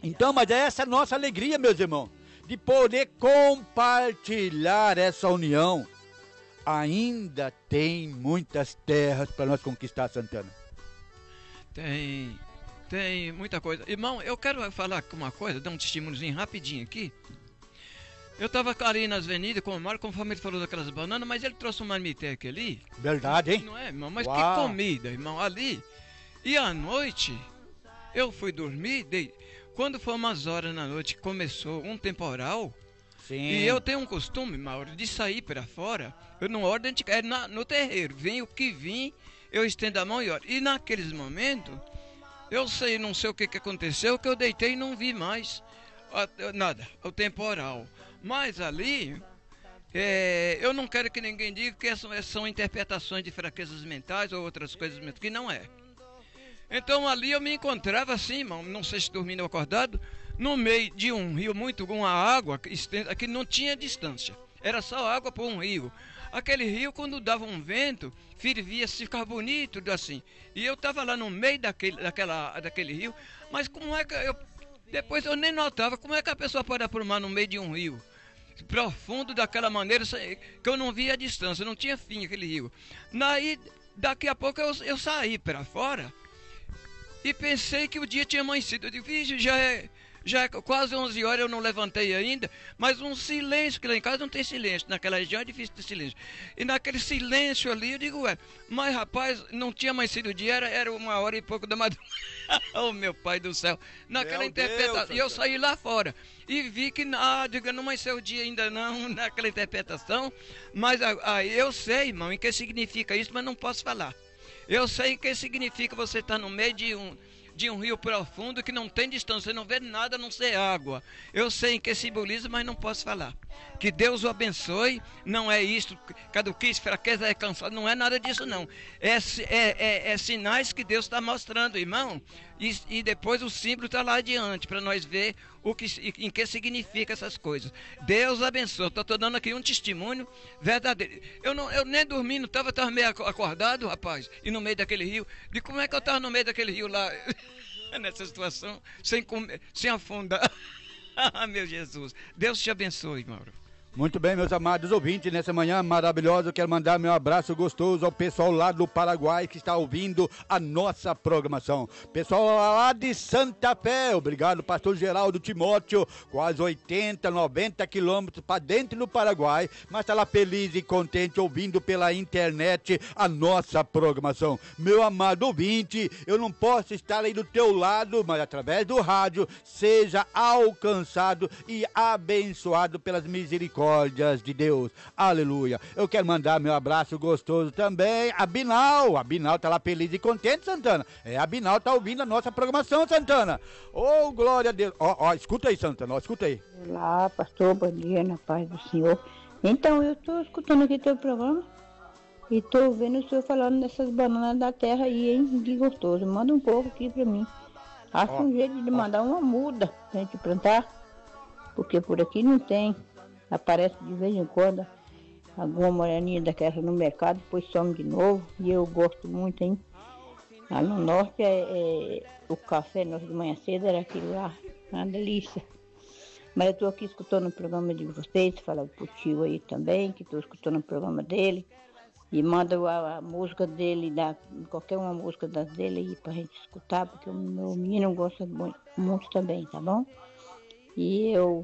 Então, mas é essa a nossa alegria, meus irmãos, de poder compartilhar essa união. Ainda tem muitas terras para nós conquistar, Santana. Tem muita coisa. Irmão, eu quero falar uma coisa, dar um testemunhozinho rapidinho aqui. Eu tava ali nas avenidas com o Mário, conforme ele falou daquelas bananas, mas ele trouxe um marmitex ali. Verdade, hein? Não é, irmão? Mas Uau. que comida, irmão, ali. E à noite, eu fui dormir, quando foi umas horas da noite, começou um temporal. Sim. E eu tenho um costume, Mauro, de sair para fora. Eu não ordem de no terreiro. Vem o que vim, eu estendo a mão e oro. E naqueles momentos, não sei o que aconteceu, que eu deitei e não vi mais nada, o temporal. Mas ali, eu não quero que ninguém diga que são interpretações de fraquezas mentais ou outras coisas, que não é. Então ali eu me encontrava assim, irmão, não sei se dormindo ou acordado, no meio de um rio com a água que não tinha distância. Era só água por um rio. Aquele rio, quando dava um vento, fervia, ficava bonito assim. E eu estava lá no meio daquele rio, mas como é que depois eu nem notava como é que a pessoa pode aprumar no meio de um rio profundo daquela maneira, que eu não via a distância, não tinha fim aquele rio. Daqui a pouco eu saí para fora e pensei que o dia tinha amanhecido. Eu digo, vixe, já é quase 11 horas, eu não levantei ainda, mas um silêncio, que lá em casa não tem silêncio, naquela região é difícil ter silêncio. E naquele silêncio ali, eu digo, mas rapaz, não tinha amanhecido o dia, era 1h e pouco da madrugada. Oh, meu pai do céu. Naquela interpretação, e eu saí lá fora e vi que, diga, não amanheceu o dia ainda não, naquela interpretação, mas eu sei, irmão, em que significa isso, mas não posso falar. Eu sei o que significa você estar no meio de um rio profundo que não tem distância, você não vê nada a não ser água. Eu sei o que simboliza, mas não posso falar. Que Deus o abençoe, não é isto, caduquice, fraqueza, é cansado, não é nada disso não. É sinais que Deus está mostrando, irmão, e depois o símbolo está lá adiante, para nós ver em que significa essas coisas. Deus abençoe, estou dando aqui um testemunho verdadeiro. Eu nem dormindo, estava meio acordado, rapaz, e no meio daquele rio, de como é que eu estava no meio daquele rio lá, nessa situação, sem afundar. Ah, meu Jesus, Deus te abençoe, Mauro. Muito bem, meus amados ouvintes, nessa manhã maravilhosa, eu quero mandar meu abraço gostoso ao pessoal lá do Paraguai que está ouvindo a nossa programação. Pessoal lá de Santa Fé, obrigado, pastor Geraldo Timóteo, quase 80, 90 quilômetros para dentro do Paraguai, mas está lá feliz e contente ouvindo pela internet a nossa programação. Meu amado ouvinte, eu não posso estar aí do teu lado, mas através do rádio, seja alcançado e abençoado pelas misericórdias de Deus, aleluia. Eu quero mandar meu abraço gostoso também a Binal. A Binal tá lá feliz e contente, Santana. A Binal tá ouvindo a nossa programação, Santana. Oh, glória a Deus. Ó, escuta aí, Santana, escuta aí. Olá, pastor, bom dia, na paz do Senhor. Então, eu tô escutando aqui teu programa e tô vendo o senhor falando dessas bananas da terra aí, hein, que gostoso. Manda um pouco aqui pra mim. Acho um jeito de mandar uma muda pra gente plantar, porque por aqui não tem. Aparece de vez em quando alguma moreninha daquela no mercado, depois some de novo, e eu gosto muito, hein? Lá no norte, o café nosso de manhã cedo era aquilo lá, uma delícia. Mas eu estou aqui escutando o programa de vocês, falar pro tio aí também, que estou escutando o programa dele, e manda a música dele, qualquer uma música dele aí pra gente escutar, porque o meu menino gosta muito também, tá bom? E eu...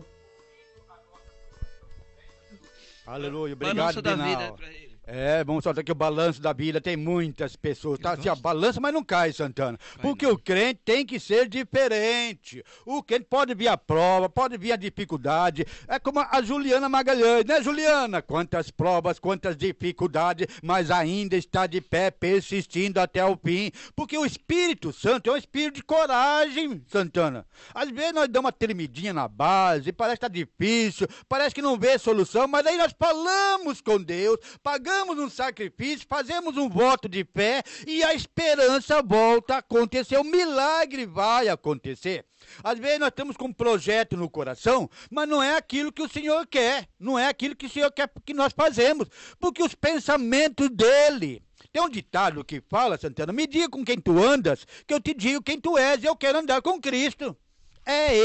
Aleluia, obrigado, Balanço da Binal. vida pra ele. Vamos soltar aqui o balanço da vida, tem muitas pessoas, tá assim, balança, mas não cai, Santana, porque o crente tem que ser diferente, o crente pode vir a prova, pode vir a dificuldade, é como a Juliana Magalhães, né, Juliana? Quantas provas, quantas dificuldades, mas ainda está de pé, persistindo até o fim, porque o Espírito Santo é um espírito de coragem, Santana. Às vezes nós damos uma tremidinha na base, parece que tá difícil, parece que não vê solução, mas aí nós falamos com Deus, pagamos um sacrifício, fazemos um voto de fé e a esperança volta a acontecer, o milagre vai acontecer. Às vezes nós estamos com um projeto no coração, mas não é aquilo que o Senhor quer, não é aquilo que o Senhor quer que nós fazemos, porque os pensamentos dele... Tem um ditado que fala, Santana, me diga com quem tu andas, que eu te digo quem tu és, e eu quero andar com Cristo. É